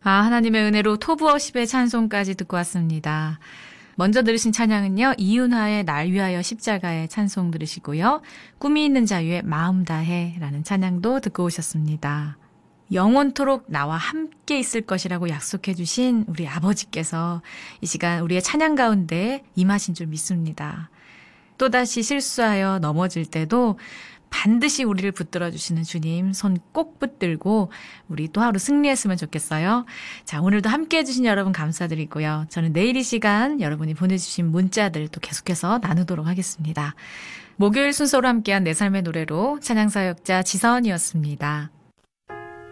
하나님의 은혜로 토부어십의 찬송까지 듣고 왔습니다. 먼저 들으신 찬양은요, 이윤화의 날 위하여 십자가의 찬송 들으시고요. 꿈이 있는 자유의 마음 다해 라는 찬양도 듣고 오셨습니다. 영원토록 나와 함께 있을 것이라고 약속해 주신 우리 아버지께서 이 시간 우리의 찬양 가운데 임하신 줄 믿습니다. 또다시 실수하여 넘어질 때도 반드시 우리를 붙들어 주시는 주님 손 꼭 붙들고 우리 또 하루 승리했으면 좋겠어요. 자, 오늘도 함께 해주신 여러분 감사드리고요. 저는 내일 이 시간 여러분이 보내주신 문자들 또 계속해서 나누도록 하겠습니다. 목요일 순서로 함께한 내 삶의 노래로 찬양사역자 지선이었습니다.